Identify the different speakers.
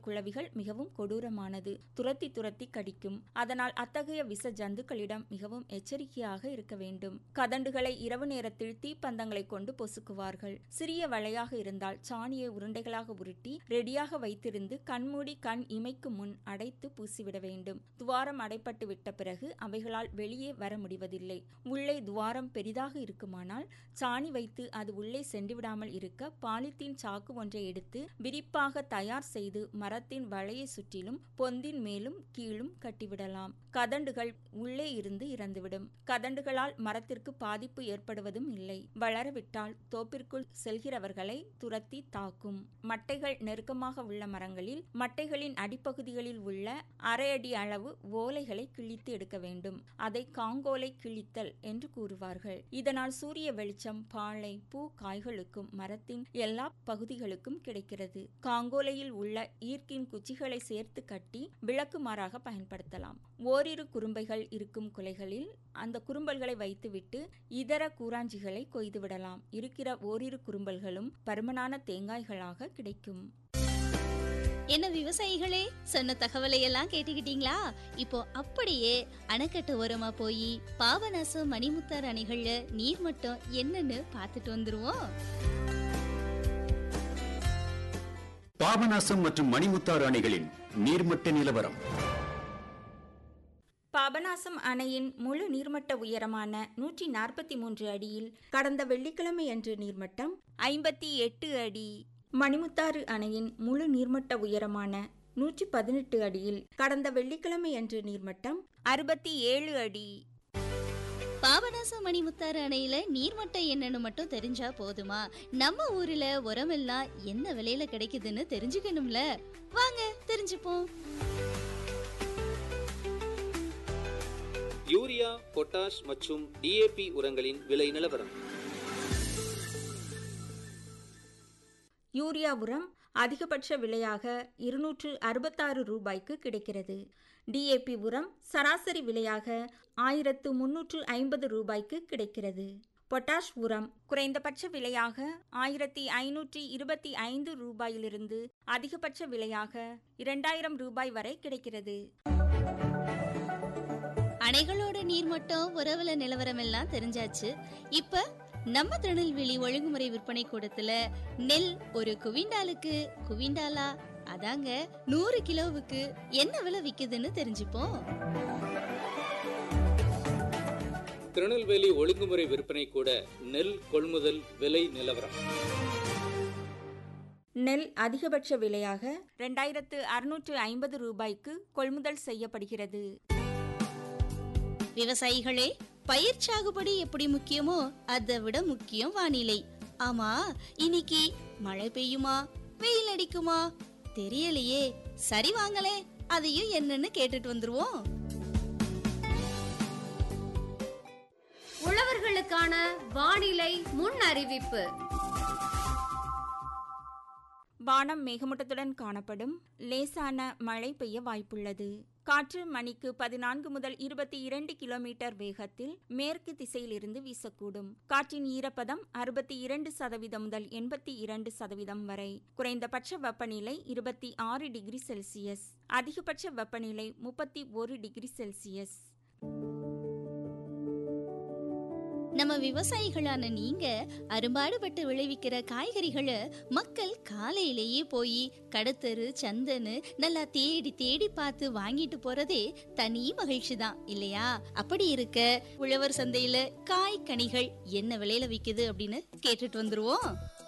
Speaker 1: குளவிகள் மிகவும் கொடூரமானது. துரத்தி துரத்தி கடிக்கும். அதனால் அத்தகைய விஷ ஜந்துக்களிடம் மிகவும் எச்சரிக்கையாக இருக்க வேண்டும். கதண்டுகளை இரவு நேரத்தில் தீப்பந்தங்களை கொண்டு பொசுக்குவார்கள். சிறிய வளையாக இருந்தால் சாணியை உருண்டைகளாக உருட்டி ரெடியாக வைத்திருந்து கண்மூடி கண் இமைக்கு முன் அடைத்து பூசிவிட வேண்டும். துவாரம் அடைப்பட்டு விட்ட பிறகு அவைகளால் வெளியே வர முடிவதில்லை. உள்ளே துவாரம் பெரிதாக இருக்குமானால் சாணி வைத்து அது உள்ளே சென்று விடாமல் இருக்க பாலித்தீன் சாக்கு ஒன்றை எடுத்து விரிப்பாக தயார் செய்து மரத்தின் வளையை சுற்றிலும் பொந்தின் மேலும் கீழும் கட்டிவிடலாம். கதண்டுகள் உள்ளே இருந்து இறந்துவிடும். கதண்டுகளால் மரத்திற்கு பாதிப்பு ஏற்படுவதும் இல்லை. வளரவிட்டால் தோப்பிற்குள் செல்கிறவர்களை துரத்தி தாக்கும். மட்டைகள் நெருக்கமாக உள்ள மரங்களில் மட்டைகளின் அடிப்பகுதிகளில் உள்ள அரை அடி அளவு ஓலைகளை கிழித்து எடுக்க வேண்டும். அதை காங்கோலை கிழித்தல் என்று கூறுவார்கள். இதனால் சூரிய வெளிச்சம் பாலை பூ காய்களுக்கும் மரத்தின் எல்லா பகுதிகளுக்கும் கிடைக்கிறது. காங்கோலையில் உள்ள ஈர்க்கின் குச்சிகளை சேர்த்து கட்டி விளக்குமாறாக பயன்படுத்தலாம். ஓரிரு குறும்பைகள் இருக்கும் குலைகளில் அந்த குறும்பல்களை வைத்துவிட்டு இதர கூராஞ்சிகளை கொய்து விடலாம். இருக்கிற ஓரிரு குறும்பல்களும் பருமனான தேங்காய்களாக கிடைக்கும்.
Speaker 2: என்ன விவசாயிகளே, சொன்ன தகவலை எல்லாம் கேட்டுக்கிட்டீங்களா? இப்போ அப்படியே அணைக்கட்டு ஓரமா போய் பாபநாசம் மணிமுத்தாறு அணைகள்ல நீர்மட்டம் என்னன்னு பார்த்துட்டு வந்துருவோம்.
Speaker 3: பாபநாசம் மற்றும் மணிமுத்தாறு அணைகளின் நீர்மட்ட நிலவரம்.
Speaker 1: பாபநாசம் அணையின் முழு நீர்மட்ட உயரமான 143 அடியில் கடந்த வெள்ளிக்கிழமை அன்று நீர்மட்டம் 58 அடி. மணிமுத்தாறு அணையின் முழு நீர்மட்ட உயரமான 118 அடியில் கடந்த வெள்ளிக்கிழமை அன்று நீர்மட்டம் 67 அடி.
Speaker 2: பாபநாசம் மணிமுத்தாறு அணையில நீர்மட்டம் என்னன்னு மட்டும் தெரிஞ்சா போதுமா? நம்ம ஊர்ல உரமெல்லாம் என்ன விலையில கிடைக்குதுன்னு தெரிஞ்சுக்கணும்ல. வாங்க தெரிஞ்சுப்போம்.
Speaker 4: யூரியா, பொட்டாஷ் மற்றும் டிஏபி உரங்களின் விலை நிலவரம்.
Speaker 1: யூரியா உரம் அதிகபட்ச விலையாக 266 ரூபாய்க்கு கிடைக்கிறது. டிஏபி உரம் சராசரி விலையாக 1350 ரூபாய்க்கு கிடைக்கிறது. பொட்டாஷ் உரம் குறைந்தபட்ச விலையாக 1525 ரூபாயிலிருந்து அதிகபட்ச விலையாக 2000 ரூபாய் வரை கிடைக்கிறது.
Speaker 2: அணைகளோட நீர்மட்டம் உறவுல நிலவரம் எல்லாம் தெரிஞ்சாச்சு. இப்ப நம்ம திருநெல்வேலி ஒழுங்குமுறை விற்பனை கூடத்துல நெல் ஒரு குவிண்டாலா அதாங்க 100 கிலோவுக்கு என்ன விலை விக்குதுன்னு தெரிஞ்சுப்போம்.
Speaker 4: திருநெல்வேலி ஒழுங்குமுறை விற்பனை கூட நெல் கொள்முதல் விலை நிலவரம்.
Speaker 1: நெல் அதிகபட்ச விலையாக 2650 ரூபாய்க்கு கொள்முதல் செய்யப்படுகிறது.
Speaker 2: விவசாயிகளே, பயிர் சாகுபடி எப்படி முக்கியமோ அதை விட முக்கியம் வானிலை. ஆமா, இன்னைக்கு மழை பெய்யுமா வெயில் அடிக்குமா தெரியலையே. சரி வாங்களே, அதையும் என்னன்னு கேட்டுட்டு வந்துருவோம்.
Speaker 5: உழவர்களுக்கான வானிலை முன் அறிவிப்பு.
Speaker 1: வானம் மேகமூட்டத்துடன் காணப்படும். லேசான மழை பெய்ய வாய்ப்புள்ளது. காற்று மணிக்கு 14 முதல் 22 கிலோமீட்டர் வேகத்தில் மேற்கு திசையிலிருந்து வீசக்கூடும். காற்றின் ஈரப்பதம் 62% முதல் 82% வரை. குறைந்தபட்ச வெப்பநிலை 26 டிகிரி செல்சியஸ். அதிகபட்ச வெப்பநிலை 31 டிகிரி செல்சியஸ்.
Speaker 2: நம்ம விவசாயிகளான நீங்க அரும்பாடுபட்டு விளைவிக்கிற காய்கறிகளை மக்கள் காலையிலேயே போய் கடத்தரு சந்தன்னு நல்லா தேடி தேடி பார்த்து வாங்கிட்டு போறதே தனி மகிழ்ச்சி தான் இல்லையா? அப்படி இருக்க உழவர் சந்தையில காய் கனிகள் என்ன விலையில விக்குது அப்படின்னு கேட்டுட்டு வந்துருவோம்.